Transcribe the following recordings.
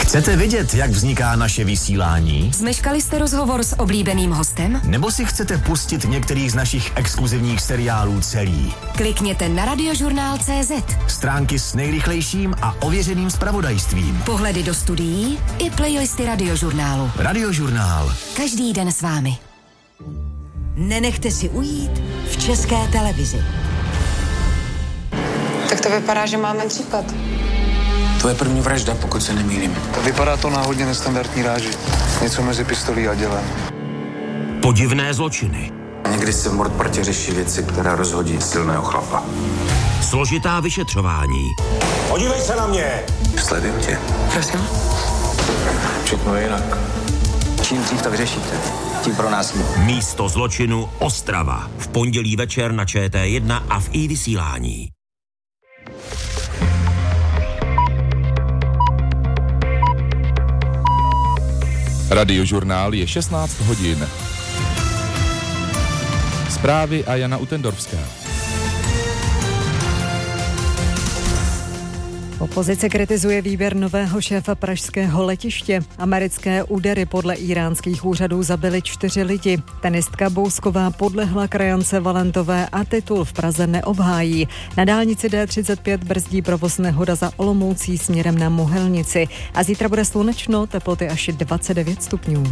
Chcete vědět, jak vzniká naše vysílání? Zmeškali jste rozhovor s oblíbeným hostem? Nebo si chcete pustit některý z našich exkluzivních seriálů celý? Klikněte na Radiožurnál.cz. Stránky s nejrychlejším a ověřeným zpravodajstvím. Pohledy do studií i playlisty Radiožurnálu. Radiožurnál. Každý den s vámi. Nenechte si ujít v České televizi. Tak to vypadá, že máme případ. To je první vražda, pokud se nemýlím. Vypadá to na hodně nestandardní ráži. Něco mezi pistolí a dělem. Podivné zločiny. Někdy se v mordpartě řeší věci, které rozhodí silného chlapa. Složitá vyšetřování. Podívej se na mě! Sleduju tě. Prosím? Všechno je jinak. Čím dřív to vyřešíte, tím pro nás líp. Místo zločinu Ostrava. V pondělí večer na ČT1 a v iVysílání. Radiožurnál je 16 hodin. Zprávy a Jana Utendorfská. Opozice kritizuje výběr nového šéfa pražského letiště. Americké údery podle íránských úřadů zabily 4 lidi. Tenistka Bousková podlehla krajance Valentové a titul v Praze neobhájí. Na dálnici D35 brzdí provoz nehoda za Olomoucí směrem na Mohelnici. A zítra bude slunečno, teploty až 29 stupňů.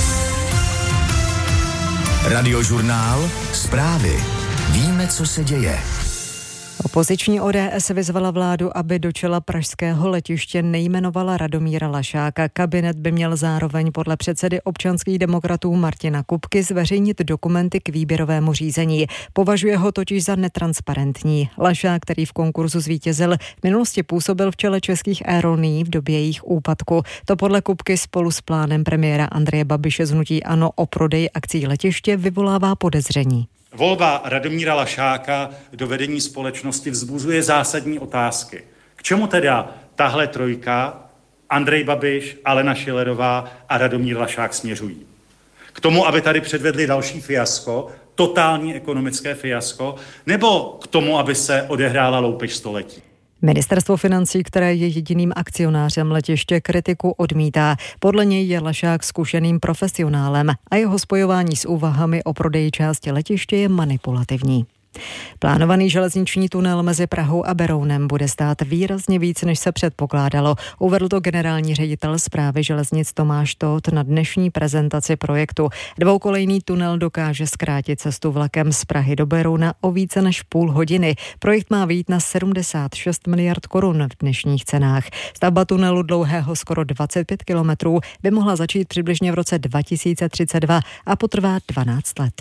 Radiožurnál. Zprávy. Víme, co se děje. Opoziční ODS vyzvala vládu, aby do čela pražského letiště nejmenovala Radomíra Lašáka. Kabinet by měl zároveň podle předsedy občanských demokratů Martina Kupky zveřejnit dokumenty k výběrovému řízení. Považuje ho totiž za netransparentní. Lašák, který v konkurzu zvítězil, v minulosti působil v čele českých aerolinií v době jejich úpadku. To podle Kupky spolu s plánem premiéra Andreje Babiše z hnutí ANO o prodeji akcií letiště vyvolává podezření. Volba Radomíra Lašáka do vedení společnosti vzbuzuje zásadní otázky. K čemu teda tahle trojka, Andrej Babiš, Alena Schillerová a Radomír Lašák směřují? K tomu, aby tady předvedli další fiasko, totální ekonomické fiasko, nebo k tomu, aby se odehrála loupež století? Ministerstvo financí, které je jediným akcionářem letiště, kritiku odmítá. Podle něj je Lašák zkušeným profesionálem a jeho spojování s úvahami o prodeji části letiště je manipulativní. Plánovaný železniční tunel mezi Prahou a Berounem bude stát výrazně víc, než se předpokládalo. Uvedl to generální ředitel Správy železnic Tomáš Tóth na dnešní prezentaci projektu. Dvoukolejný tunel dokáže zkrátit cestu vlakem z Prahy do Berouna o více než půl hodiny. Projekt má vyjít na 76 miliard korun v dnešních cenách. Stavba tunelu dlouhého skoro 25 kilometrů by mohla začít přibližně v roce 2032 a potrvá 12 let.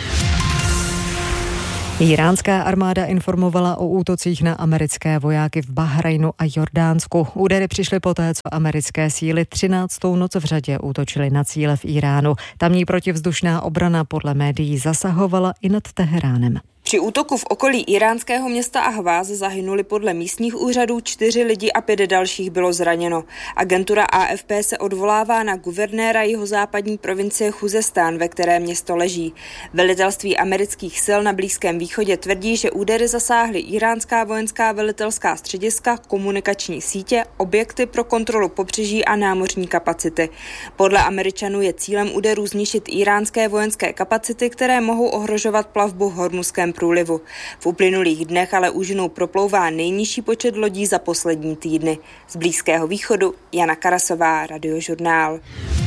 Iránská armáda informovala o útocích na americké vojáky v Bahrajnu a Jordánsku. Údery přišly poté, co americké síly 13. noc v řadě útočily na cíle v Iránu. Tamní protivzdušná obrana podle médií zasahovala i nad Teheránem. Při útoku v okolí iránského města Ahváz zahynuli podle místních úřadů 4 lidi a 5 dalších bylo zraněno. Agentura AFP se odvolává na guvernéra jihozápadní provincie Chuzestán, ve které město leží. Velitelství amerických sil na Blízkém východě tvrdí, že údery zasáhly iránská vojenská velitelská střediska, komunikační sítě, objekty pro kontrolu pobřeží a námořní kapacity. Podle Američanů je cílem úderů zničit iránské vojenské kapacity, které mohou ohrožovat plavbu v Hormuzském průlivu. V uplynulých dnech ale úžinou proplouvá nejnižší počet lodí za poslední týdny. Z Blízkého východu Jana Karasová, Radiožurnál.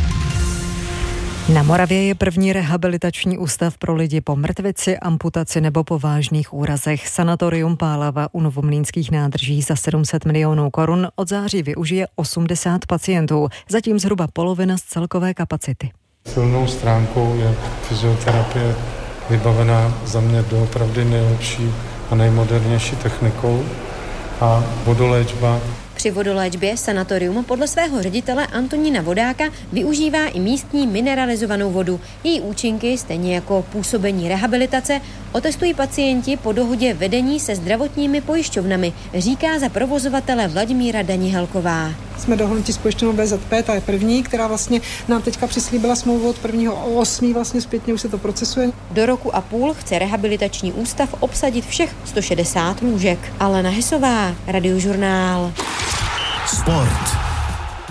Na Moravě je první rehabilitační ústav pro lidi po mrtvici, amputaci nebo po vážných úrazech. Sanatorium Pálava u Novomlýnských nádrží za 700 milionů korun od září využije 80 pacientů, zatím zhruba polovina z celkové kapacity. Silnou stránkou je fyzioterapie vybavená za mě doopravdy nejlepší a nejmodernější technikou a vodoléčba. Při vodoléčbě sanatorium podle svého ředitele Antonína Vodáka využívá i místní mineralizovanou vodu. Její účinky, stejně jako působení rehabilitace, otestují pacienti po dohodě vedení se zdravotními pojišťovnami, říká za provozovatele Vladimíra Danihelková. Jsme dohodnutí s pojišťovnou VZP, ta je první, která vlastně nám teďka přislíbila smlouvu od 1.8. vlastně zpětně už se to procesuje. Do roku a půl chce rehabilitační ústav obsadit všech 160 lůžek. Alena Hysová, Radiožurnál. Sport.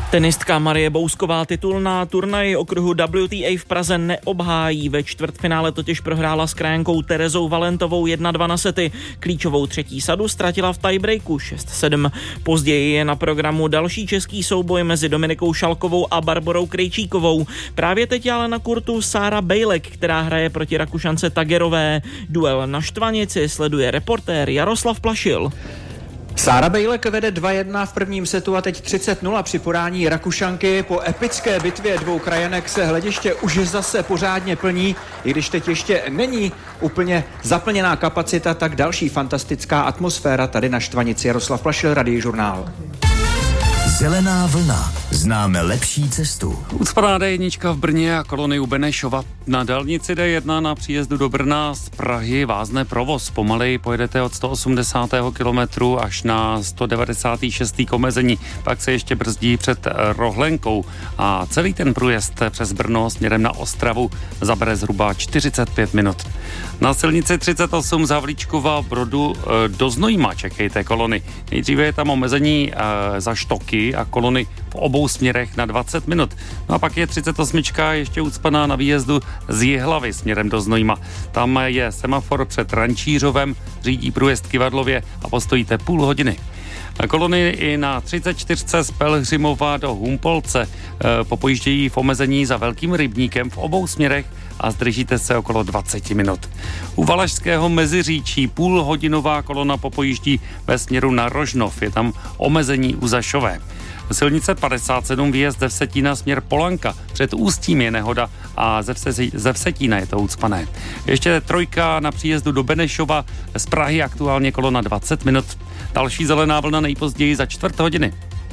Tenistka Marie Bousková titul na turnaji okruhu WTA v Praze neobhájí. Ve čtvrtfinále totiž prohrála s krajankou Terezou Valentovou 1-2 na sety. Klíčovou třetí sadu ztratila v tiebreaku 6-7. Později je na programu další český souboj mezi Dominikou Šalkovou a Barborou Krejčíkovou. Právě teď ale na kurtu Sára Bejlek, která hraje proti Rakušance Tagerové. Duel na štvanici sleduje reportér Jaroslav Plašil. Sára Bejlek vede 2-1 v prvním setu a teď 30-0 při podání Rakušanky. Po epické bitvě dvou krajanek se hlediště už zase pořádně plní. I když teď ještě není úplně zaplněná kapacita, tak další fantastická atmosféra tady na štvanici. Jaroslav Plašil, Radiožurnál. Zelená vlna. Známe lepší cestu. Ucpaná D1 v Brně a kolony u Benešova. Na dálnici D1 na příjezdu do Brna z Prahy vázne provoz. Pomaleji pojedete od 180. kilometru až na 196. k omezení. Pak se ještě brzdí před Rohlenkou a celý ten průjezd přes Brno směrem na Ostravu zabere zhruba 45 minut. Na silnici 38 z Havlíčkova Brodu do Znojma čekejte kolony. Nejdříve je tam omezení za Štoky a kolony v obou směrech na 20 minut. No a pak je 38 ještě ucpaná na výjezdu z Jihlavy směrem do Znojma. Tam je semafor před Rančířovem, řídí průjezd Kyvadlově a postojíte půl hodiny. Kolony i na 34 z Pelhřimova do Humpolce popojíždějí v omezení za Velkým Rybníkem v obou směrech a zdržíte se okolo 20 minut. U Valašského Meziříčí půlhodinová kolona popojíždí ve směru na Rožnov, je tam omezení u Zašové. Silnice 57 výjezd ze Vsetína směr Polanka. Před Ústím je nehoda a ze Vsetína je to ucpané. Ještě trojka na příjezdu do Benešova. Z Prahy aktuálně kolona 20 minut. Další zelená vlna nejpozději za čtvrt hodiny.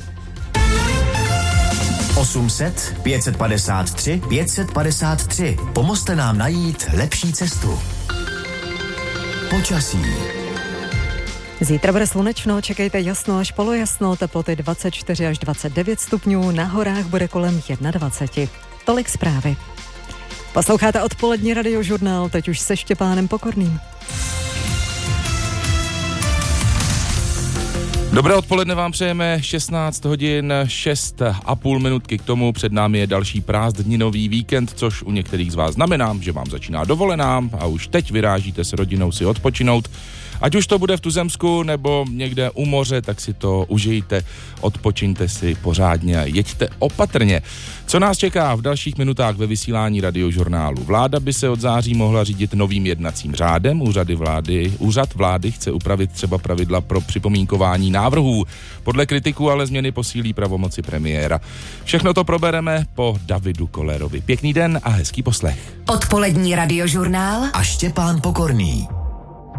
800 553 553. Pomozte nám najít lepší cestu. Počasí. Zítra bude slunečno, čekejte jasno až polojasno, teploty 24 až 29 stupňů, na horách bude kolem 21. Tolik zprávy. Posloucháte odpolední Radiožurnál, teď už se Štěpánem Pokorným. Dobré odpoledne vám přejeme, 16 hodin 6,5 minutky k tomu, před námi je další prázdninový víkend, což u některých z vás znamená, že vám začíná dovolená a už teď vyrážíte s rodinou si odpočinout. Ať už to bude v tuzemsku nebo někde u moře, tak si to užijte, odpočiňte si pořádně a jeďte opatrně. Co nás čeká v dalších minutách ve vysílání Radiožurnálu? Vláda by se od září mohla řídit novým jednacím řádem. Úřad vlády chce upravit třeba pravidla pro připomínkování návrhů. Podle kritiků ale změny posílí pravomoci premiéra. Všechno to probereme po Davidu Kolerovi. Pěkný den a hezký poslech. Odpolední Radiožurnál a Štěpán Pokorný.